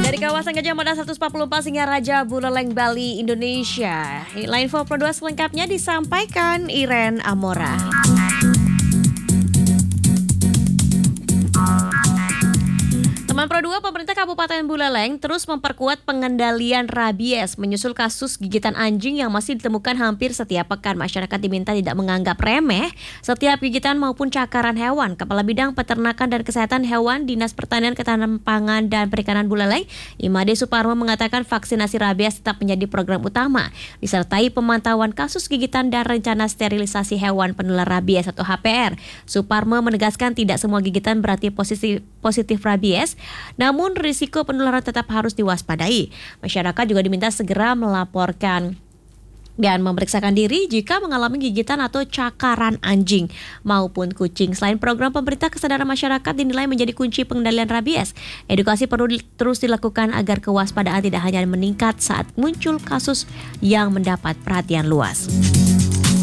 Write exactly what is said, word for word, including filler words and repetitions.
Dari kawasan Gajah Mada seratus empat puluh empat hingga Raja Buleleng, Bali, Indonesia. Inilah info Pro dua selengkapnya disampaikan Iren Amora. Teman Pro dua, pemerintah Kabupaten Buleleng terus memperkuat pengendalian rabies menyusul kasus gigitan anjing yang masih ditemukan hampir setiap pekan. Masyarakat diminta tidak menganggap remeh setiap gigitan maupun cakaran hewan. Kepala Bidang Peternakan dan Kesehatan Hewan Dinas Pertanian, Ketahanan Pangan dan Perikanan Buleleng, Imade Suparmo, mengatakan vaksinasi rabies tetap menjadi program utama, disertai pemantauan kasus gigitan dan rencana sterilisasi hewan penular rabies atau H P R. Suparmo menegaskan tidak semua gigitan berarti positif, positif rabies, namun risiko penularan tetap harus diwaspadai. Masyarakat juga diminta segera melaporkan dan memeriksakan diri jika mengalami gigitan atau cakaran anjing maupun kucing. Selain program pemerintah, kesadaran masyarakat dinilai menjadi kunci pengendalian rabies. Edukasi perlu terus dilakukan agar kewaspadaan tidak hanya meningkat saat muncul kasus yang mendapat perhatian luas.